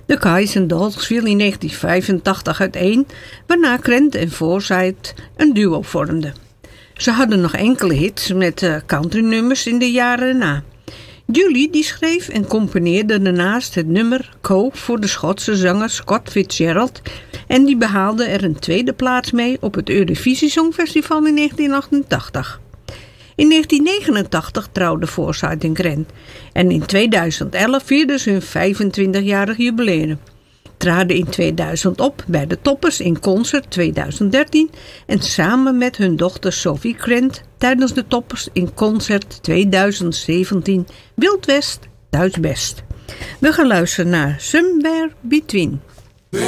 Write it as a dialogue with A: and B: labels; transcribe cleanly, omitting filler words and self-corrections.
A: De Guys and Dolls viel in 1985 uiteen, waarna Krent en Forsyth een duo vormden. Ze hadden nog enkele hits met countrynummers in de jaren erna. Julie die schreef en componeerde daarnaast het nummer Co voor de Schotse zanger Scott Fitzgerald en die behaalde er een tweede plaats mee op het Eurovisie Songfestival in 1988. In 1989 trouwden Forsyth en Krent en in 2011 vierden ze hun 25-jarig jubileum. Traden in 2000 op bij de Toppers in Concert 2013 en samen met hun dochter Sophie Krent tijdens de Toppers in Concert 2017 Wild West Duits Best. We gaan luisteren naar Somewhere Between.